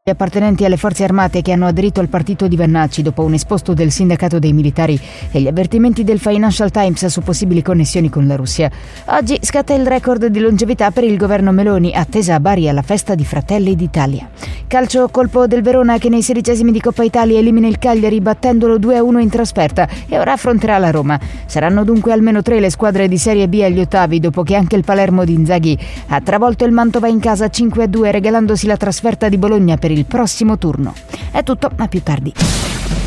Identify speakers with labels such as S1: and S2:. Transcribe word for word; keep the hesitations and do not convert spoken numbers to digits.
S1: appartenenti alle forze armate che hanno aderito al partito di Vannacci dopo un esposto del sindacato dei militari e gli avvertimenti del Financial Times su possibili connessioni con la Russia. Oggi scatta il record di longevità per il governo Meloni, attesa a Bari alla festa di Fratelli d'Italia. Calcio, colpo del Verona che nei sedicesimi di Coppa Italia elimina il Cagliari battendolo due a uno in trasferta e ora affronterà la Roma. Saranno dunque almeno tre le squadre di Serie B agli ottavi, dopo che anche il Palermo di Inzaghi ha travolto il Mantova in casa cinque a due, regalandosi la trasferta di Bologna per il prossimo turno. È tutto, a più tardi.